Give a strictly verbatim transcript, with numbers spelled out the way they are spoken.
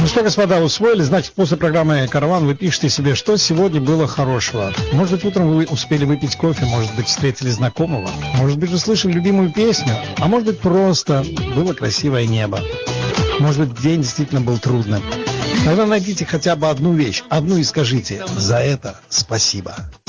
что, господа, усвоили? Значит, после программы «Караван» вы пишете себе, что сегодня было хорошего. Может быть, утром вы успели выпить кофе, может быть, встретили знакомого, может быть, услышали любимую песню, а может быть, просто было красивое небо. Может быть, день действительно был трудным. Тогда найдите хотя бы одну вещь, одну и скажите: за это спасибо.